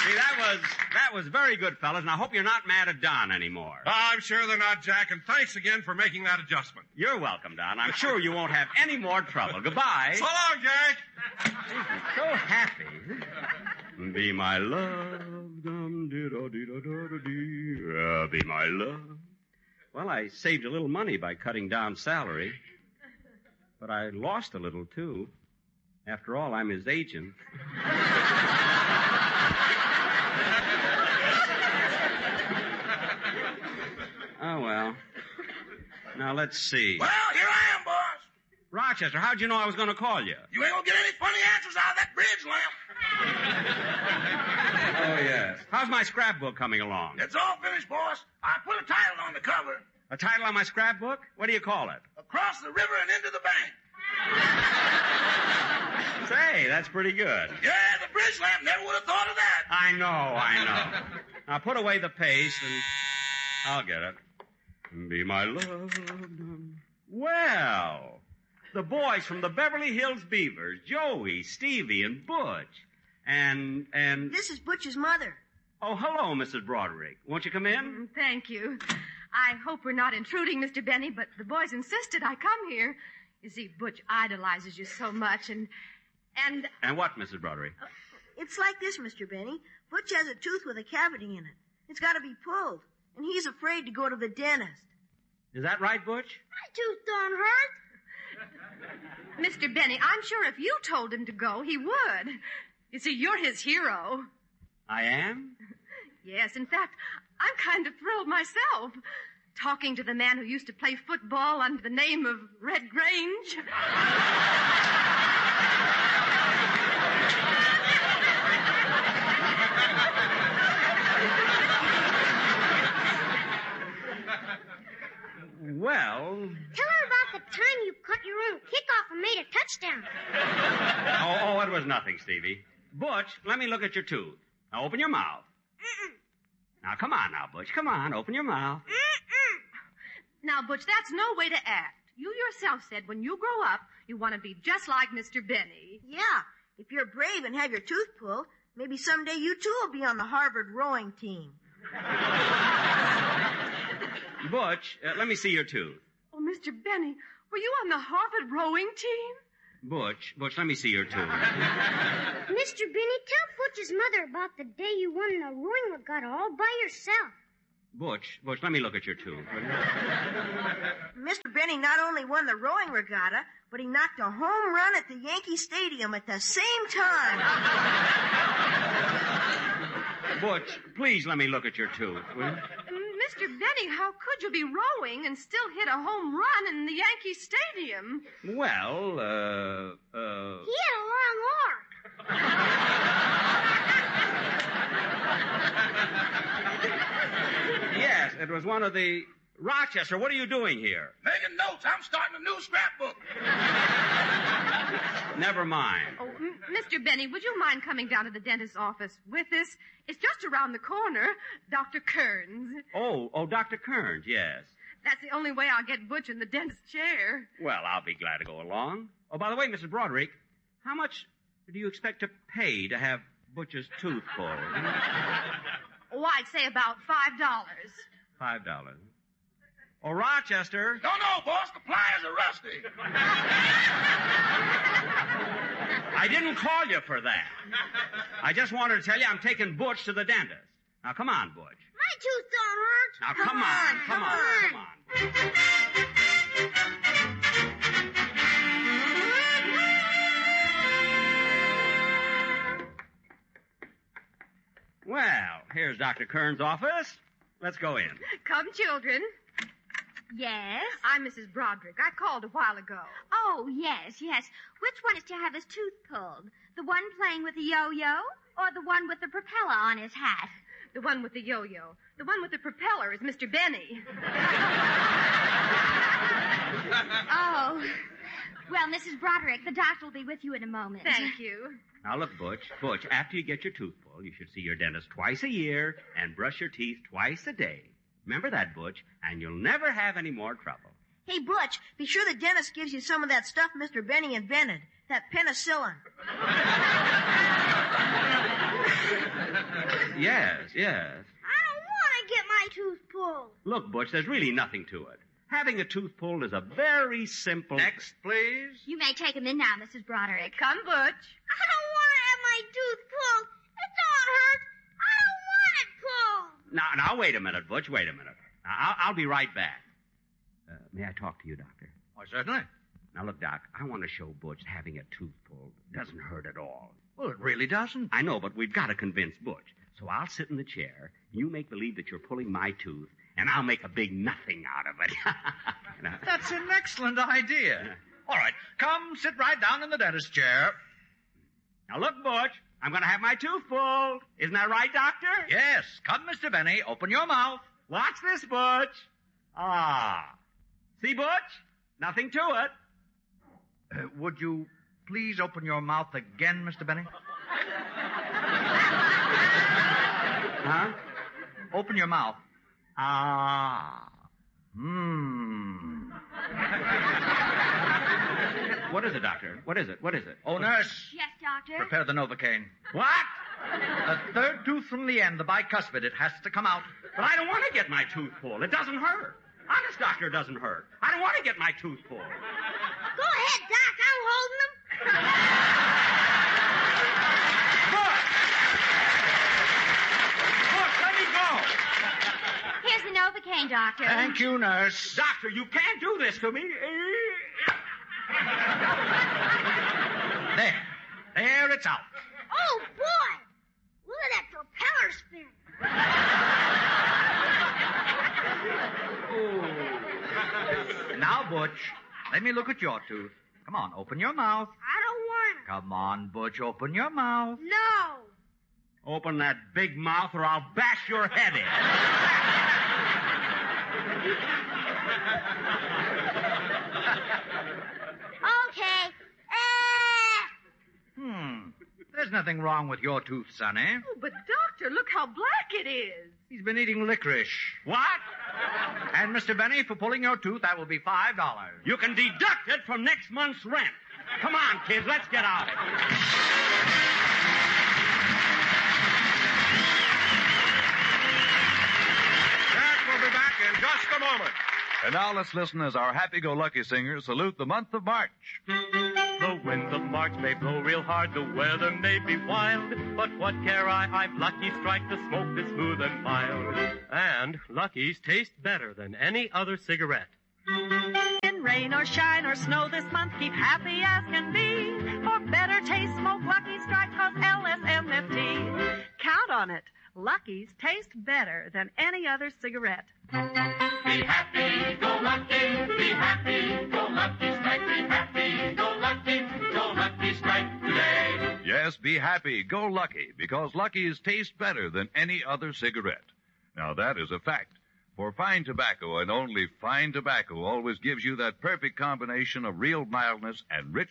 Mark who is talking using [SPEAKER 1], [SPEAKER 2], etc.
[SPEAKER 1] See, that was very good, fellas, and I hope you're not mad at Don anymore.
[SPEAKER 2] I'm sure they're not, Jack, and thanks again for making that adjustment.
[SPEAKER 1] You're welcome, Don. I'm sure you won't have any more trouble. Goodbye.
[SPEAKER 2] So long, Jack.
[SPEAKER 1] He's so happy. Be my love, dum-dee-da-dee-da-da-dee. Be my love. Well, I saved a little money by cutting down salary, but I lost a little, too. After all, I'm his agent. Oh, well. Now, let's see.
[SPEAKER 3] Well, here I am, boss.
[SPEAKER 1] Rochester, how'd you know I was going to call you?
[SPEAKER 3] You ain't gonna get any funny answers out of that bridge lamp.
[SPEAKER 1] Oh, yes. How's my scrapbook coming along?
[SPEAKER 3] It's all finished, boss. I put a title on the cover.
[SPEAKER 1] A title on my scrapbook? What do you call it?
[SPEAKER 3] Across the river and into the bank.
[SPEAKER 1] Say, that's pretty good.
[SPEAKER 3] Yeah, the bridge lamp never would have thought of that.
[SPEAKER 1] I know. Now put away the paste and I'll get it. Be my love. Well, the boys from the Beverly Hills Beavers, Joey, Stevie, and Butch. And...
[SPEAKER 4] This is Butch's mother.
[SPEAKER 1] Oh, hello, Mrs. Broderick. Won't you come in?
[SPEAKER 5] Thank you. I hope we're not intruding, Mr. Benny, but the boys insisted I come here. You see, Butch idolizes you so much, and...
[SPEAKER 1] And what, Mrs. Broderick?
[SPEAKER 4] It's like this, Mr. Benny. Butch has a tooth with a cavity in it. It's got to be pulled, and he's afraid to go to the dentist.
[SPEAKER 1] Is that right, Butch?
[SPEAKER 4] My tooth don't hurt.
[SPEAKER 5] Mr. Benny, I'm sure if you told him to go, he would. You see, you're his hero.
[SPEAKER 1] I am?
[SPEAKER 5] Yes, in fact, I'm kind of thrilled myself. Talking to the man who used to play football under the name of Red Grange.
[SPEAKER 1] Well...
[SPEAKER 6] Tell her about the time you cut your own kickoff and made a touchdown.
[SPEAKER 1] Oh, it was nothing, Stevie. Butch, let me look at your tooth. Now open your mouth. Now, come on now, Butch. Come on, open your mouth.
[SPEAKER 5] Now, Butch, that's no way to act. You yourself said when you grow up, you want to be just like Mr. Benny.
[SPEAKER 4] Yeah, if you're brave and have your tooth pulled, maybe someday you too will be on the Harvard rowing team.
[SPEAKER 1] Butch, let me see your tooth.
[SPEAKER 5] Oh, Mr. Benny, were you on the Harvard rowing team?
[SPEAKER 1] Butch, let me see your tooth.
[SPEAKER 6] Mr. Benny, tell Butch's mother about the day you won the rowing regatta all by yourself.
[SPEAKER 1] Butch, let me look at your tooth.
[SPEAKER 4] Mr. Benny not only won the rowing regatta, but he knocked a home run at the Yankee Stadium at the same time.
[SPEAKER 1] Butch, please let me look at your tooth, will you?
[SPEAKER 5] Mr. Benny, how could you be rowing and still hit a home run in the Yankee Stadium?
[SPEAKER 1] Well,
[SPEAKER 6] He had a long arm.
[SPEAKER 1] Yes, it was one of the... Rochester, what are you doing here?
[SPEAKER 3] Making notes. I'm starting a new scrapbook.
[SPEAKER 1] Never mind.
[SPEAKER 5] Oh, Mr. Benny, would you mind coming down to the dentist's office with us? It's just around the corner. Dr. Kearns.
[SPEAKER 1] Oh, Dr. Kearns, yes.
[SPEAKER 5] That's the only way I'll get Butch in the dentist's chair.
[SPEAKER 1] Well, I'll be glad to go along. Oh, by the way, Mrs. Broderick, how much do you expect to pay to have Butch's tooth pulled?
[SPEAKER 5] Oh, I'd say about $5.
[SPEAKER 1] $5. Oh, Rochester.
[SPEAKER 3] No, boss. The pliers are rusty.
[SPEAKER 1] I didn't call you for that. I just wanted to tell you I'm taking Butch to the dentist. Now, come on, Butch.
[SPEAKER 6] My tooth don't hurt.
[SPEAKER 1] Now, come on. Well, here's Dr. Kearns' office. Let's go in.
[SPEAKER 5] Come, children.
[SPEAKER 6] Yes?
[SPEAKER 5] I'm Mrs. Broderick. I called a while ago.
[SPEAKER 7] Oh, yes. Which one is to have his tooth pulled? The one playing with the yo-yo or the one with the propeller on his hat?
[SPEAKER 5] The one with the yo-yo. The one with the propeller is Mr. Benny.
[SPEAKER 7] Oh. Well, Mrs. Broderick, the doctor will be with you in a moment.
[SPEAKER 5] Thank you.
[SPEAKER 1] Now, look, Butch, after you get your tooth pulled, you should see your dentist twice a year and brush your teeth twice a day. Remember that, Butch, and you'll never have any more trouble.
[SPEAKER 4] Hey, Butch, be sure the dentist gives you some of that stuff Mr. Benny invented, that penicillin.
[SPEAKER 1] Yes.
[SPEAKER 6] I don't want to get my tooth pulled.
[SPEAKER 1] Look, Butch, there's really nothing to it. Having a tooth pulled is a very simple...
[SPEAKER 8] Next, please.
[SPEAKER 7] You may take him in now, Mrs. Broderick.
[SPEAKER 5] Come, Butch.
[SPEAKER 6] I don't want to have my tooth pulled. It don't hurt. I don't want it pulled.
[SPEAKER 1] Now, wait a minute, Butch, wait a minute. I'll be right back. May I talk to you, Doctor?
[SPEAKER 8] Why, certainly.
[SPEAKER 1] Now, look, Doc, I want to show Butch having a tooth pulled doesn't hurt at all.
[SPEAKER 8] Well, it really doesn't.
[SPEAKER 1] I know, but we've got to convince Butch. So I'll sit in the chair, you make believe that you're pulling my tooth, and I'll make a big nothing out of it.
[SPEAKER 8] That's an excellent idea. All right, come sit right down in the dentist's chair.
[SPEAKER 1] Now, look, Butch, I'm going to have my tooth pulled. Isn't that right, Doctor?
[SPEAKER 8] Yes, come, Mr. Benny. Open your mouth.
[SPEAKER 1] Watch this, Butch. See, Butch? Nothing to it.
[SPEAKER 8] Would you please open your mouth again, Mr. Benny?
[SPEAKER 1] Huh?
[SPEAKER 8] Open your mouth.
[SPEAKER 1] What is it, Doctor? What is it?
[SPEAKER 8] Oh, nurse,
[SPEAKER 7] Yes, Doctor?
[SPEAKER 8] prepare the Novocaine.
[SPEAKER 1] What?
[SPEAKER 8] The third tooth from the end, the bicuspid, it has to come out.
[SPEAKER 1] But I don't want to get my tooth pulled. It doesn't hurt. Honest, Doctor, it doesn't hurt. I don't want to get my tooth pulled.
[SPEAKER 6] Go ahead, Doc. I'm holding them.
[SPEAKER 1] Look, let me go.
[SPEAKER 7] Here's the Novocaine, Doctor.
[SPEAKER 8] Thank you, nurse.
[SPEAKER 1] Doctor, you can't do this to me.
[SPEAKER 8] There, it's out.
[SPEAKER 6] Oh, boy. Look at that propeller spin.
[SPEAKER 8] Now, Butch, let me look at your tooth. Come on, open your mouth.
[SPEAKER 6] I don't want it.
[SPEAKER 8] Come on, Butch, open your mouth.
[SPEAKER 6] No.
[SPEAKER 1] Open that big mouth or I'll bash your head in.
[SPEAKER 6] Okay.
[SPEAKER 8] There's nothing wrong with your tooth, Sonny.
[SPEAKER 5] Oh, but, Doctor, look how black it is.
[SPEAKER 8] He's been eating licorice.
[SPEAKER 1] What?
[SPEAKER 8] And, Mr. Benny, for pulling your tooth, that will be $5.
[SPEAKER 1] You can deduct it from next month's rent. Come on, kids, let's get out.
[SPEAKER 2] Jack will be back in just a moment.
[SPEAKER 9] And now let's listen as our happy-go-lucky singers salute the month of March.
[SPEAKER 10] The winds of March may blow real hard, the weather may be wild, but what care I? I'm Lucky Strike, the smoke is smooth and mild.
[SPEAKER 11] And Lucky's taste better than any other cigarette.
[SPEAKER 12] In rain or shine or snow this month, keep happy as can be. For better taste, smoke Lucky Strike, cause LSMFT. Count on it. Lucky's taste better than any other cigarette.
[SPEAKER 3] Be happy, go lucky, be happy, go lucky strike, be happy, go lucky strike today.
[SPEAKER 9] Yes, be happy, go lucky, because Lucky's taste better than any other cigarette. Now, that is a fact. For fine tobacco, and only fine tobacco, always gives you that perfect combination of real mildness and rich